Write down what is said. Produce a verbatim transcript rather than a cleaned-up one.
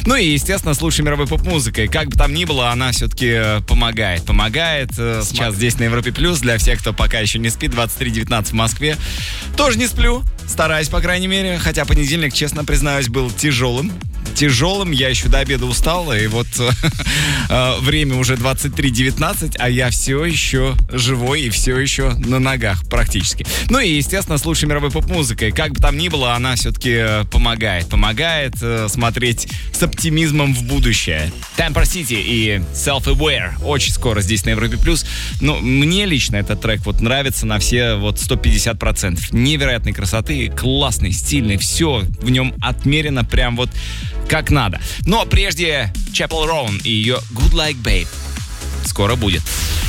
Ну и, естественно, слушай мировой поп-музыкой. Как бы там ни было, она все-таки помогает. Помогает. Сейчас здесь на Европе Плюс. Для всех, кто пока еще не спит, двадцать три девятнадцать в Москве. Тоже не сплю. Стараюсь, по крайней мере. Хотя понедельник, честно признаюсь, был тяжелым. Тяжелым, я еще до обеда устал, и вот э, время уже двадцать три девятнадцать, а я все еще живой и все еще на ногах практически. Ну и, естественно, слушай мировой поп-музыкой. Как бы там ни было, она все-таки помогает. Помогает э, смотреть с оптимизмом в будущее. Temper City и Self-Aware. Очень скоро здесь на Европе Плюс. Ну, мне лично этот трек вот нравится на все вот сто пятьдесят процентов. Невероятной красоты, классный, стильный, все в нем отмерено прям вот как надо. Но прежде Chappell Roan и ее Good Like Babe. Скоро будет.